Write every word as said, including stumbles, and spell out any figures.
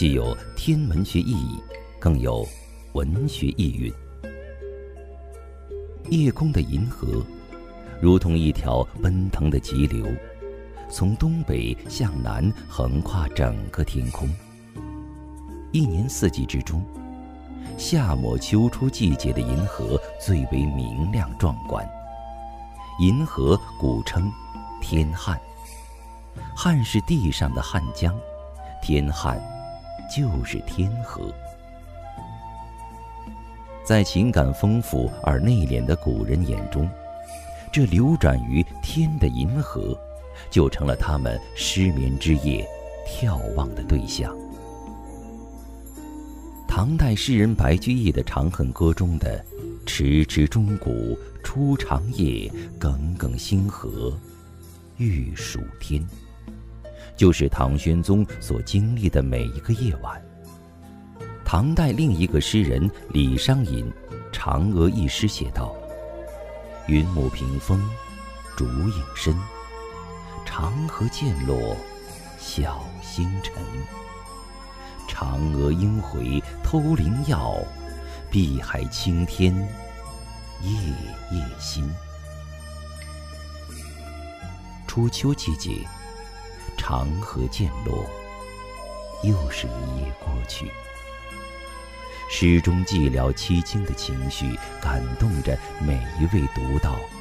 既有天文学意义，更有文学意蕴。夜空的银河如同一条奔腾的急流，从东北向南横跨整个天空。一年四季之中，夏末秋初季节的银河最为明亮壮观。银河古称天汉，汉是地上的汉江，天汉就是天河。在情感丰富而内敛的古人眼中，这流转于天的银河就成了他们失眠之夜眺望的对象。唐代诗人白居易的《长恨歌》中的“迟迟钟鼓初长夜，耿耿星河欲曙天”，就是唐玄宗所经历的每一个夜晚。唐代另一个诗人李商隐《嫦娥》一诗写道：“云母屏风烛影深，长河渐落晓星沉。嫦娥应回偷灵药，碧海青天夜夜心。”初秋季节，长河渐落，又是一夜过去。诗中寂寥凄清的情绪，感动着每一位读到